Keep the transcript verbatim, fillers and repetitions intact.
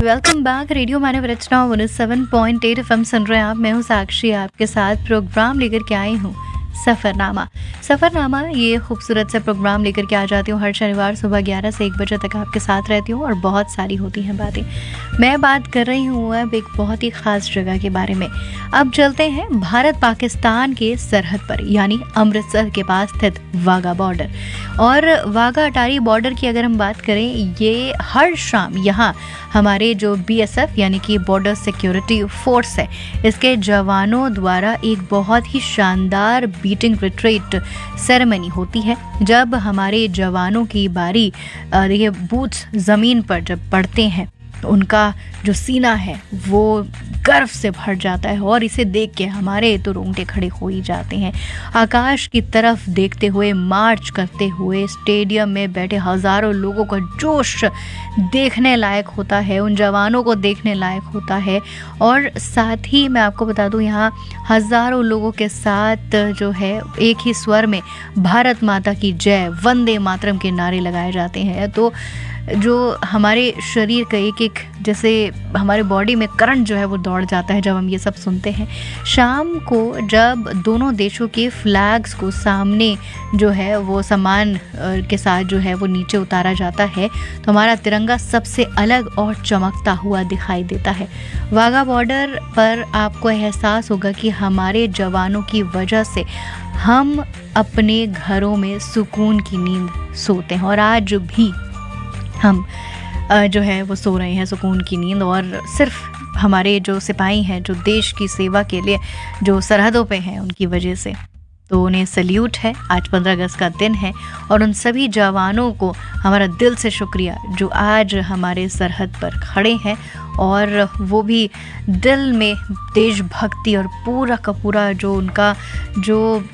Welcome back. Radio मानव रचना one seven point eight F M सुन रहे हैं आप। मैं हूँ साक्षी, आपके साथ प्रोग्राम लेकर के आई हूँ सफ़रनामा। सफ़रनामा ये खूबसूरत सा प्रोग्राम लेकर के आ जाती हूँ हर शनिवार सुबह ग्यारह से एक बजे तक आपके साथ रहती हूँ और बहुत सारी होती हैं बातें। मैं बात कर रही हूँ अब एक बहुत ही ख़ास जगह के बारे में। अब चलते हैं भारत पाकिस्तान के सरहद पर, यानी अमृतसर के पास स्थित वाघा बॉर्डर। और वाघा अटारी बॉर्डर की अगर हम बात करें, ये हर शाम यहाँ हमारे जो बी एस एफ यानी कि बॉर्डर सिक्योरिटी फोर्स है, इसके जवानों द्वारा एक बहुत ही शानदार बीटिंग रिट्रीट सेरेमनी होती है। जब हमारे जवानों की बारी ये बूट्स ज़मीन पर जब पड़ते हैं, उनका जो सीना है वो गर्व से भर जाता है और इसे देख के हमारे तो रोंगटे खड़े हो ही जाते हैं। आकाश की तरफ देखते हुए, मार्च करते हुए स्टेडियम में बैठे हज़ारों लोगों का जोश देखने लायक होता है, उन जवानों को देखने लायक होता है। और साथ ही मैं आपको बता दूं, यहाँ हज़ारों लोगों के साथ जो है एक ही स्वर में भारत माता की जय, वंदे मातरम के नारे लगाए जाते हैं। तो जो हमारे शरीर का एक एक, जैसे हमारे बॉडी में करंट जो है वो दौड़ जाता है जब हम ये सब सुनते हैं। शाम को जब दोनों देशों के फ्लैग्स को सामने जो है वो सम्मान के साथ जो है वो नीचे उतारा जाता है, तो हमारा तिरंगा सबसे अलग और चमकता हुआ दिखाई देता है। वाघा बॉर्डर पर आपको एहसास होगा कि हमारे जवानों की वजह से हम अपने घरों में सुकून की नींद सोते हैं, और आज भी हम जो है वो सो रहे हैं सुकून की नींद। और सिर्फ हमारे जो सिपाही हैं, जो देश की सेवा के लिए जो सरहदों पे हैं, उनकी वजह से। तो उन्हें सल्यूट है। आज पंद्रह अगस्त का दिन है और उन सभी जवानों को हमारा दिल से शुक्रिया जो आज हमारे सरहद पर खड़े हैं, और वो भी दिल में देशभक्ति और पूरा का पूरा जो उनका जो